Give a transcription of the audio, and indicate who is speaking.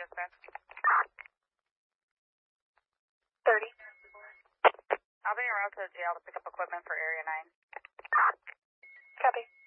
Speaker 1: dispatch.
Speaker 2: 30.
Speaker 1: I'll be en route to the jail to pick up equipment for Area 9.
Speaker 2: Copy.